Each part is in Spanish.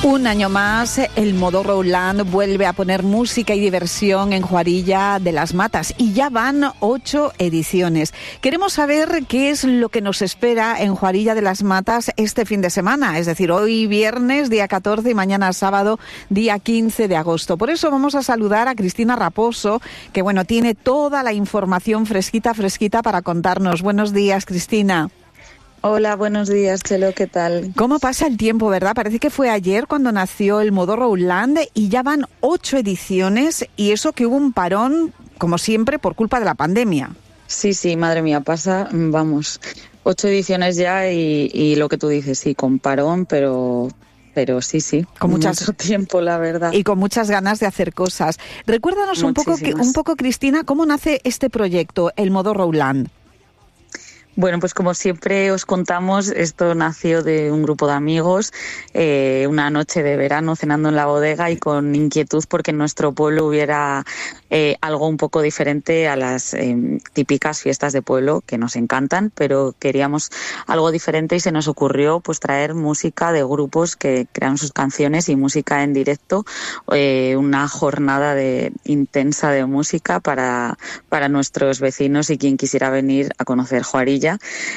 Un año más, el Modorro Land vuelve a poner música y diversión en Juarilla de las Matas y ya van 8 ediciones. Queremos saber qué es lo que nos espera en Juarilla de las Matas este fin de semana, es decir, hoy viernes, día 14 y mañana sábado, día 15 de agosto. Por eso vamos a saludar a Cristina Raposo, que tiene toda la información fresquita para contarnos. Buenos días, Cristina. Hola, buenos días, Chelo, ¿qué tal? ¿Cómo pasa el tiempo, verdad? Parece que fue ayer cuando nació el Modorro Land y ya van 8 ediciones y eso que hubo un parón, como siempre, por culpa de la pandemia. Sí, madre mía, pasa, 8 ediciones ya y lo que tú dices, sí, con parón, pero sí, con mucho tiempo, la verdad. Y con muchas ganas de hacer cosas. Recuérdanos un poco, Cristina, ¿cómo nace este proyecto, el Modorro Land? Bueno, pues como siempre os contamos, esto nació de un grupo de amigos, una noche de verano cenando en la bodega y con inquietud porque en nuestro pueblo hubiera algo un poco diferente a las típicas fiestas de pueblo que nos encantan, pero queríamos algo diferente y se nos ocurrió pues traer música de grupos que crean sus canciones y música en directo, una jornada intensa de música para nuestros vecinos y quien quisiera venir a conocer Juarilla.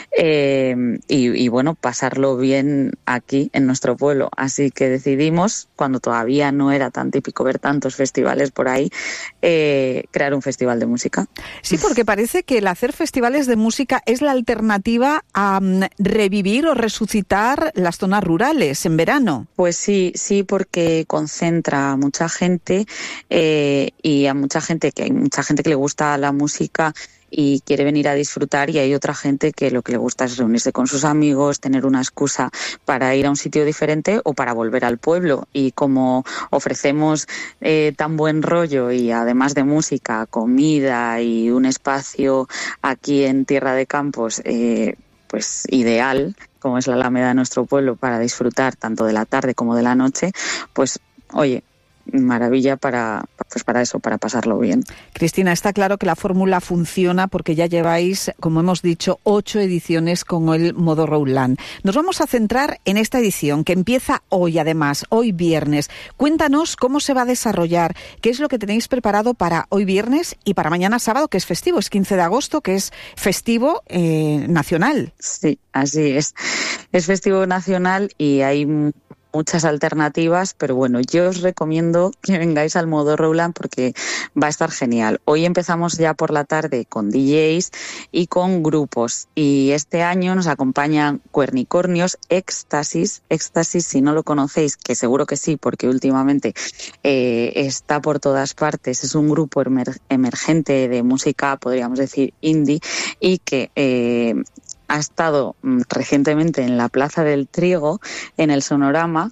Y bueno, pasarlo bien aquí en nuestro pueblo. Así que decidimos, cuando todavía no era tan típico ver tantos festivales por ahí, crear un festival de música. Sí, porque parece que el hacer festivales de música es la alternativa a revivir o resucitar las zonas rurales en verano. Pues sí, porque concentra a mucha gente y a mucha gente que le gusta la música y quiere venir a disfrutar, y hay otra gente que lo que le gusta es reunirse con sus amigos, tener una excusa para ir a un sitio diferente o para volver al pueblo. Y como ofrecemos tan buen rollo y además de música, comida y un espacio aquí en Tierra de Campos pues ideal, como es la Alameda de nuestro pueblo, para disfrutar tanto de la tarde como de la noche, pues oye, maravilla para eso, para pasarlo bien. Cristina, está claro que la fórmula funciona porque ya lleváis, como hemos dicho, 8 ediciones con el Modorro Land. Nos vamos a centrar en esta edición que empieza hoy, además, hoy viernes. Cuéntanos cómo se va a desarrollar, qué es lo que tenéis preparado para hoy viernes y para mañana sábado, que es festivo, es 15 de agosto, que es festivo nacional. Sí, así es. Es festivo nacional y hay muchas alternativas, pero bueno, yo os recomiendo que vengáis al Modorro Land porque va a estar genial. Hoy empezamos ya por la tarde con DJs y con grupos, y este año nos acompañan Cuernicornios, Éxtasis, si no lo conocéis, que seguro que sí, porque últimamente está por todas partes. Es un grupo emergente de música, podríamos decir, indie, y que ha estado recientemente en la Plaza del Trigo, en el Sonorama,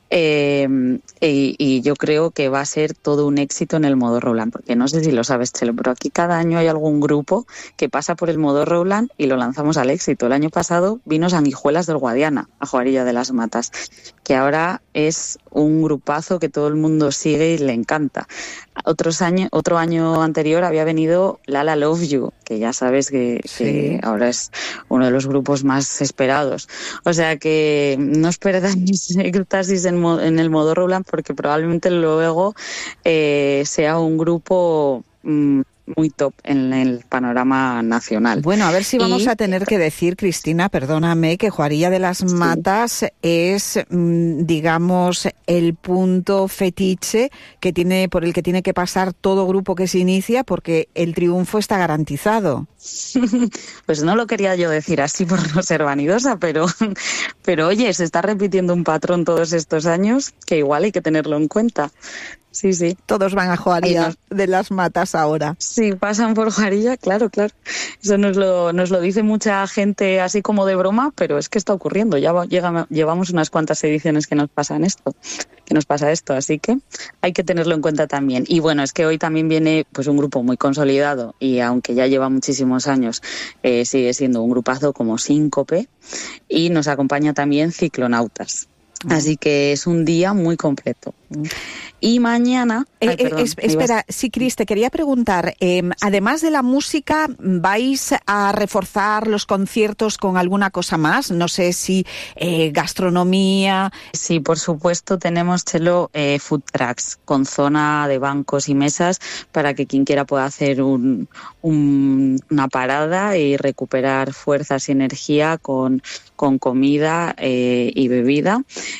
y yo creo que va a ser todo un éxito en el Modorro Land, porque no sé si lo sabes, Chelo, pero aquí cada año hay algún grupo que pasa por el Modorro Land y lo lanzamos al éxito. El año pasado vino Sanguijuelas del Guadiana a Juarilla de las Matas, que ahora es un grupazo que todo el mundo sigue y le encanta. Otro año anterior había venido Lala Love You, que ya sabes que ahora es uno de los grupos más esperados. O sea que no os perdáis Éxtasis en el Modorro Land, porque probablemente luego sea un grupo muy top en el panorama nacional. Bueno, a ver si vamos a tener que decir, Cristina, perdóname, que Juarilla de las Matas es, digamos, el punto fetiche por el que tiene que pasar todo grupo que se inicia, porque el triunfo está garantizado. Pues no lo quería yo decir así por no ser vanidosa, pero oye, se está repitiendo un patrón todos estos años que igual hay que tenerlo en cuenta. Sí. Todos van a Juarilla de las Matas ahora. Sí, pasan por Juarilla, claro. Eso nos lo dice mucha gente así como de broma, pero es que está ocurriendo. Llevamos unas cuantas ediciones que nos pasa esto, así que hay que tenerlo en cuenta también. Y bueno, es que hoy también viene pues un grupo muy consolidado y aunque ya lleva muchísimos años, sigue siendo un grupazo como Síncope, y nos acompaña también Ciclonautas. Así que es un día muy completo. Y mañana... espera, sí, Cris, te quería preguntar, además de la música, ¿vais a reforzar los conciertos con alguna cosa más? No sé si gastronomía... Sí, por supuesto, tenemos, Chelo, food trucks con zona de bancos y mesas para que quien quiera pueda hacer una parada y recuperar fuerzas y energía con comida y bebida.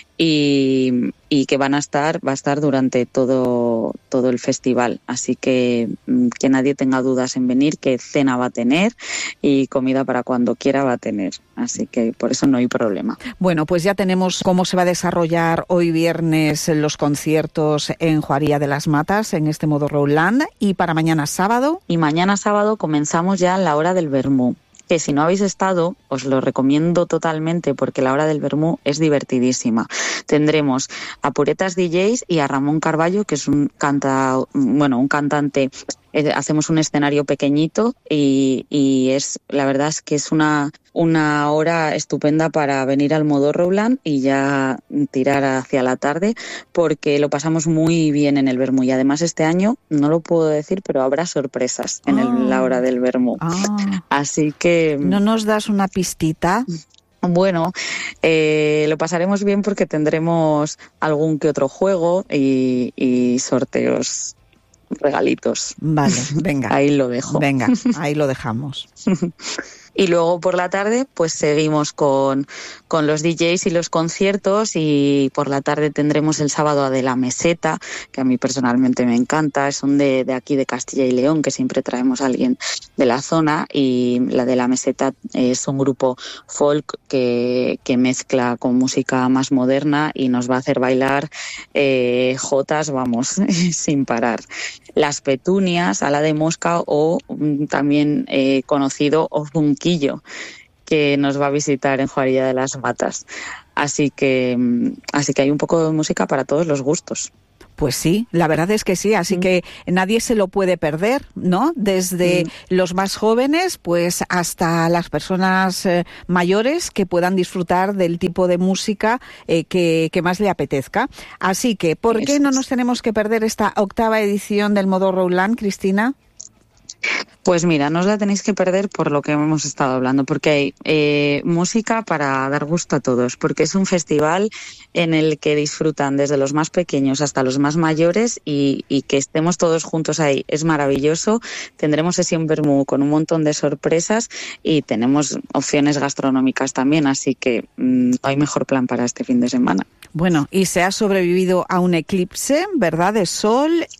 Y que va a estar durante todo el festival. Así que nadie tenga dudas en venir, que cena va a tener y comida para cuando quiera va a tener. Así que por eso no hay problema. Bueno, pues ya tenemos cómo se va a desarrollar hoy viernes los conciertos en Juaría de las Matas, en este modo Roland. Y para mañana sábado. Y mañana sábado comenzamos ya la hora del vermú. Que si no habéis estado, os lo recomiendo totalmente porque la hora del vermú es divertidísima. Tendremos a Puretas DJs y a Ramón Carballo, que es un cantante. Hacemos un escenario pequeñito y la verdad es que es una hora estupenda para venir al modo Roland y ya tirar hacia la tarde, porque lo pasamos muy bien en el vermú. Y además este año, no lo puedo decir, pero habrá sorpresas en la hora del vermú. Así que... ¿No nos das una pistita? Bueno, lo pasaremos bien porque tendremos algún que otro juego y sorteos, regalitos. Vale, venga. Ahí lo dejo. Venga, ahí lo dejamos. Y luego por la tarde pues seguimos con los DJs y los conciertos, y por la tarde tendremos el sábado a De la Meseta, que a mí personalmente me encanta. Son de aquí de Castilla y León, que siempre traemos a alguien de la zona, y la De la Meseta es un grupo folk que mezcla con música más moderna y nos va a hacer bailar jotas, vamos, sin parar. Las Petunias, Ala de Mosca o también conocido Ozunquillo, que nos va a visitar en Juaría de las Matas. Así que hay un poco de música para todos los gustos. Pues sí, la verdad es que sí, así que nadie se lo puede perder, ¿no? Desde los más jóvenes pues hasta las personas mayores que puedan disfrutar del tipo de música que más le apetezca. Así que, ¿por qué no nos tenemos que perder esta 8ª edición del modo Roland, Cristina? Pues mira, no os la tenéis que perder por lo que hemos estado hablando, porque hay música para dar gusto a todos, porque es un festival en el que disfrutan desde los más pequeños hasta los más mayores, y que estemos todos juntos ahí es maravilloso. Tendremos sesión vermú con un montón de sorpresas y tenemos opciones gastronómicas también, así que no hay mejor plan para este fin de semana. Bueno, y se ha sobrevivido a un eclipse, ¿verdad?, de sol,